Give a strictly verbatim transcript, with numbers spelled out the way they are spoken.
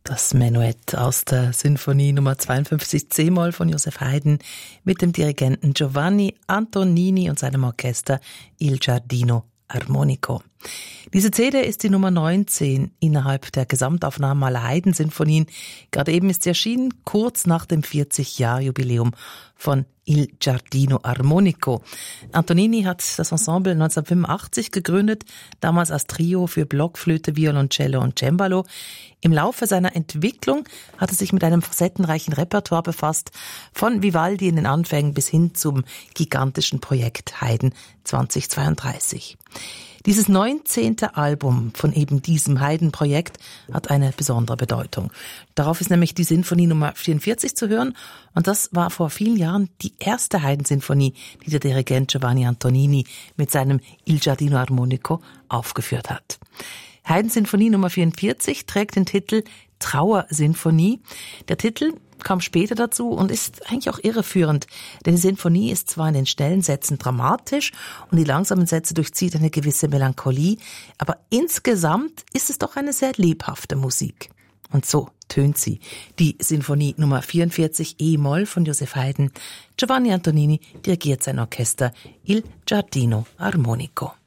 Das Menuett aus der Sinfonie Nummer zweiundfünfzig C-Moll von Joseph Haydn mit dem Dirigenten Giovanni Antonini und seinem Orchester Il Giardino Armonico. Diese C D ist die Nummer neunzehn innerhalb der Gesamtaufnahmen aller Haydn-Sinfonien. Gerade eben ist sie erschienen, kurz nach dem vierzig-Jahr-Jubiläum von Il Giardino Armonico. Antonini hat das Ensemble neunzehnhundertfünfundachtzig gegründet, damals als Trio für Blockflöte, Violoncello und Cembalo. Im Laufe seiner Entwicklung hat er sich mit einem facettenreichen Repertoire befasst, von Vivaldi in den Anfängen bis hin zum gigantischen Projekt Haydn zweitausendzweiunddreißig. Dieses neunzehnte Album von eben diesem Haydn-Projekt hat eine besondere Bedeutung. Darauf ist nämlich die Sinfonie Nummer vierundvierzig zu hören und das war vor vielen Jahren die erste Haydn-Sinfonie, die der Dirigent Giovanni Antonini mit seinem Il Giardino Armonico aufgeführt hat. Haydn-Sinfonie Nummer vierundvierzig trägt den Titel Trauersinfonie. Der Titel kam später dazu und ist eigentlich auch irreführend, denn die Sinfonie ist zwar in den schnellen Sätzen dramatisch und die langsamen Sätze durchzieht eine gewisse Melancholie, aber insgesamt ist es doch eine sehr lebhafte Musik. Und so tönt sie, die Sinfonie Nummer vierundvierzig E-Moll von Joseph Haydn. Giovanni Antonini dirigiert sein Orchester Il Giardino Armonico.